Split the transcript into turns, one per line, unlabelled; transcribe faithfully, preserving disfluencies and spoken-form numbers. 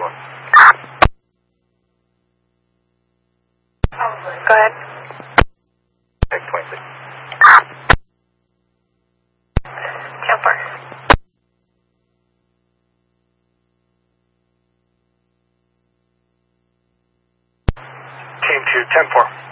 one.
Go ahead.
X twenty-six.
ten four.
Team two, ten four.